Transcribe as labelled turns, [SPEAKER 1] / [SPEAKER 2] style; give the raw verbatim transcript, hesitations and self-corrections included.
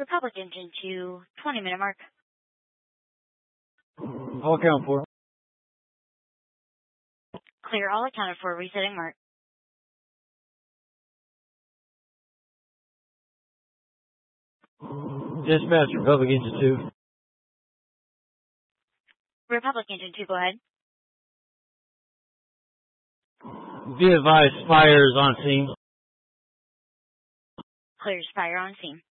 [SPEAKER 1] Republic engine to twenty minute mark.
[SPEAKER 2] All account for.
[SPEAKER 1] Clear, all accounted for, resetting mark.
[SPEAKER 2] Dispatch, Republic engine two.
[SPEAKER 1] Republic engine two, go ahead.
[SPEAKER 2] Be advised, fires on scene.
[SPEAKER 1] Clear, fire on scene.